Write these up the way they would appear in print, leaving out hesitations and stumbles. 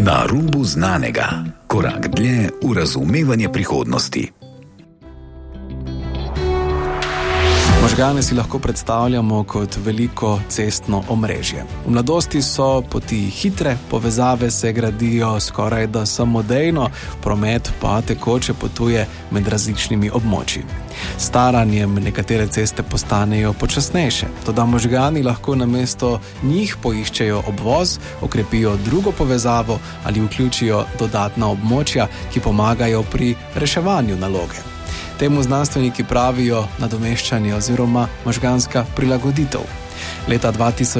Na robu znanega. Korak dlje v razumevanje prihodnosti. Možgane si lahko predstavljamo kot veliko cestno omrežje. V mladosti so poti hitre, povezave se gradijo skoraj da samodejno, promet pa tekoče potuje med različnimi območji. S staranjem nekatere ceste postanejo počasnejše, toda možgani lahko namesto njih poiščejo obvoz, okrepijo drugo povezavo ali vključijo dodatna območja, ki pomagajo pri reševanju naloge. Temu znanstveniki pravijo nadomeščanje oziroma možganska prilagoditev. Leta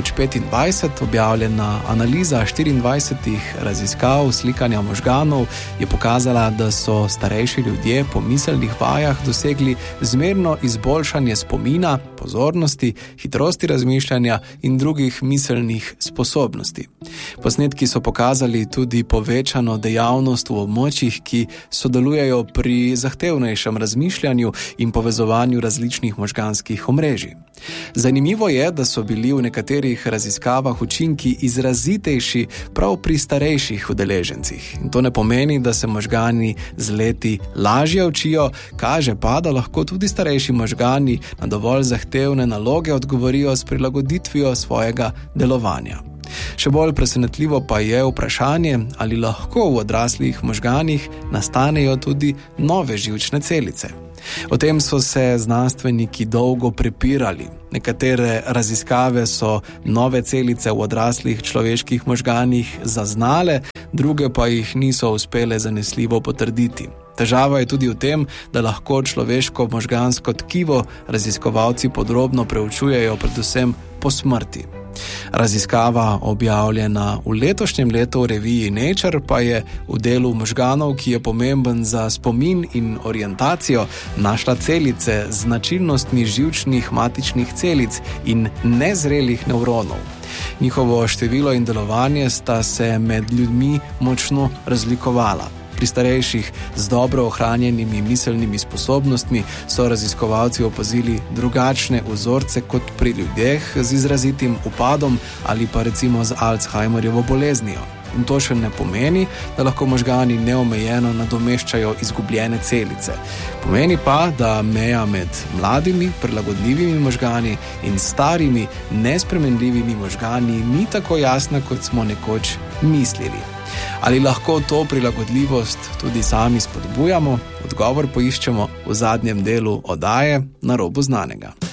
2025 objavljena analiza 24 raziskav slikanja možganov je pokazala, da so starejši ljudje po miselnih vajah dosegli zmerno izboljšanje spomina, pozornosti, hitrosti razmišljanja in drugih miselnih sposobnosti. Posnetki so pokazali tudi povečano dejavnost v območjih, ki sodelujejo pri zahtevnejšem razmišljanju in povezovanju različnih možganskih omrežij. Zanimivo je, da so bili v nekaterih raziskavah učinki izrazitejši prav pri starejših udeležencih. In to ne pomeni, da se možgani z leti lažje učijo, kaže pa, da lahko tudi starejši možgani na dovolj zahtevne naloge odgovorijo s prilagoditvijo svojega delovanja. Še bolj presenetljivo pa je vprašanje, ali lahko v odraslih možganih nastanejo tudi nove živčne celice. O tem so se znanstveniki dolgo prepirali. Nekatere raziskave so nove celice v odraslih človeških možganih zaznale, druge pa jih niso uspele zanesljivo potrditi. Težava je tudi v tem, da lahko človeško možgansko tkivo raziskovalci podrobno preučujejo predvsem po smrti. Raziskava, objavljena v letošnjem letu v reviji Nature, pa je v delu možganov, ki je pomemben za spomin in orientacijo, našla celice z značilnostmi živčnih matičnih celic in nezrelih nevronov. Njihovo število in delovanje sta se med ljudmi močno razlikovala. Pri starejših z dobro ohranjenimi miselnimi sposobnostmi so raziskovalci opazili drugačne vzorce kot pri ljudeh z izrazitim upadom ali pa recimo z Alzheimerjevo boleznijo. In to še ne pomeni, da lahko možgani neomejeno nadomeščajo izgubljene celice. Pomeni pa, da meja med mladimi, prilagodljivimi možgani in starimi, nespremenljivimi možgani ni tako jasna, kot smo nekoč mislili. Ali lahko to prilagodljivost tudi sami spodbujamo? Odgovor poiščemo v zadnjem delu oddaje Na robu znanega.